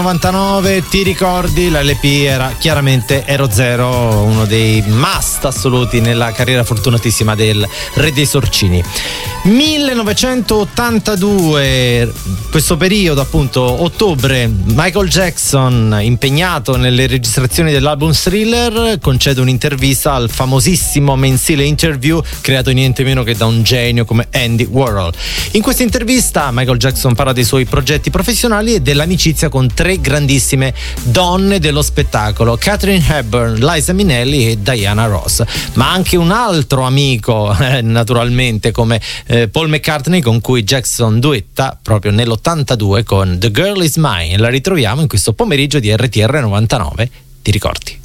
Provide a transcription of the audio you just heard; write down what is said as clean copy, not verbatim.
99, ti ricordi? L'LP era chiaramente Ero Zero, uno dei must assoluti nella carriera fortunatissima del Re dei Sorcini. 1982, questo periodo appunto, ottobre, Michael Jackson, impegnato nelle registrazioni dell'album Thriller, concede un'intervista al famosissimo mensile Interview, creato niente meno che da un genio come Andy Warhol. In questa intervista Michael Jackson parla dei suoi progetti professionali e dell'amicizia con tre grandissime donne dello spettacolo: Katharine Hepburn, Liza Minnelli e Diana Ross, ma anche un altro amico naturalmente come Paul McCartney, con cui Jackson duetta proprio nell'82 con The Girl Is Mine. La ritroviamo in questo pomeriggio di RTR 99, ti ricordi?